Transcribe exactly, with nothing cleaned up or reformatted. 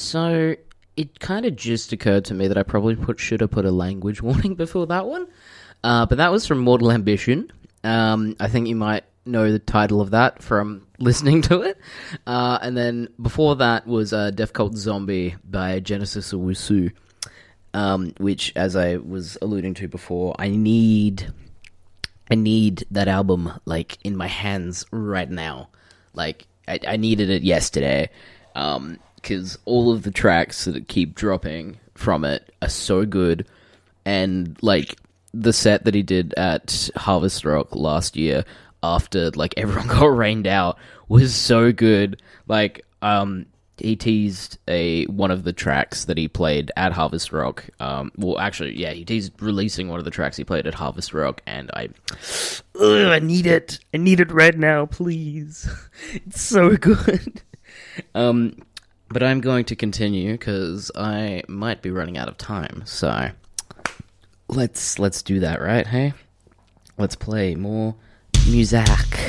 So it kind of just occurred to me that I probably put should have put a language warning before that one. Uh, but that was from Mortal Ambition. Um, I think you might know the title of that from listening to it. Uh, and then before that was uh, Death Cult Zombie by Genesis Owusu, um, which, as I was alluding to before, I need, I need that album like in my hands right now. Like I, I needed it yesterday, um, because all of the tracks that keep dropping from it are so good, and like. The set that he did at Harvest Rock last year after like everyone got rained out was so good. Like um he teased a one of the tracks that he played at Harvest Rock. Um well actually yeah, he teased releasing one of the tracks he played at Harvest Rock, and I ugh, I need it. I need it right now, please. It's so good. um but I'm going to continue cuz I might be running out of time. So Let's let's do that, right? Hey, let's play more music.